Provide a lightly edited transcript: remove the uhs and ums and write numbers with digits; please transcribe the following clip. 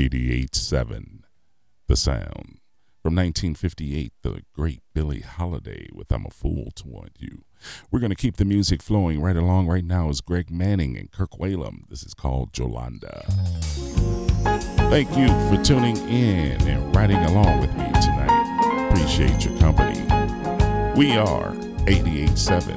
88.7 The Sound. From 1958, the great Billie Holiday with I'm a Fool to Want You. We're going to keep the music flowing right along. Right now is Greg Manning and Kirk Whalum. This is called Jolanda. Thank you for tuning in and riding along with me tonight. Appreciate your company. We are 88.7